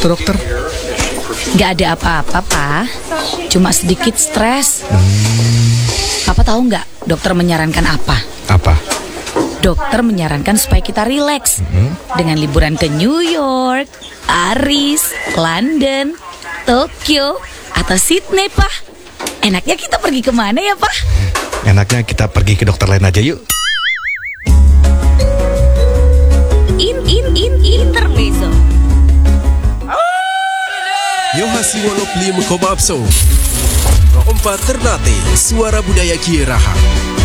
tuh dokter? Gak ada apa-apa, Pak. Cuma sedikit stres. Papa tahu nggak dokter menyarankan apa? Apa? Dokter menyarankan supaya kita rileks dengan liburan ke New York, Paris, London, Tokyo, atau Sydney, Pak. Enaknya kita pergi kemana ya, Pak? Enaknya kita pergi ke dokter lain aja yuk. Intermezzo. Yohasi Wolok 5,4 Ternate, suara budaya Kieraha.